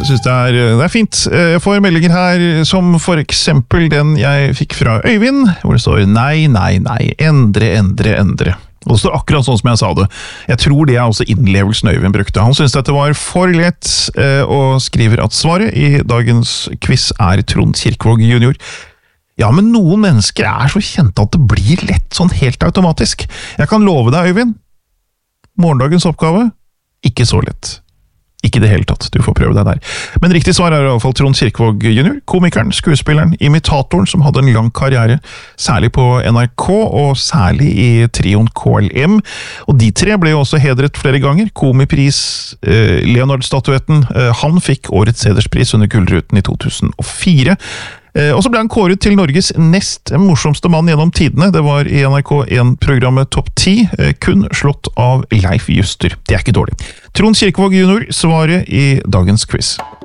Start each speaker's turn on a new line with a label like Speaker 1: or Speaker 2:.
Speaker 1: Jeg synes det er fint. Jeg får meldinger her, som for eksempel den jeg fikk fra Øyvind, hvor det står nei, endre. Og det står akkurat sånn som jeg sa det. Jeg tror det er også innlevelsen Øyvind brukte. Han synes dette var for lett, og skriver at svaret i dagens quiz er Trond Kirkvaag junior. Ja, men noen mennesker er så kjente at det blir lett sånn helt automatisk. Jeg kan love deg, Øyvind, morgendagens oppgave, ikke så lett. Ikke det hele tatt, du får prøve deg der. Men riktig svar er i hvert fall Trond Kirkvaag junior, komikeren, skuespilleren, imitatoren som hadde en lang karriere, særlig på NRK, og særlig i trioen KLM. Og de tre ble jo også hedret flere ganger. Komipris, Leonard-statuetten, han fikk årets hederspris under Gullruten i 2004. Og så ble han kåret til Norges nest morsomste mann gjennom tidene. Det var i NRK1-programmet Topp 10, kun slått av Leif Juster. Det er ikke dårlig. Trond Kirkvaag junior svaret i dagens quiz.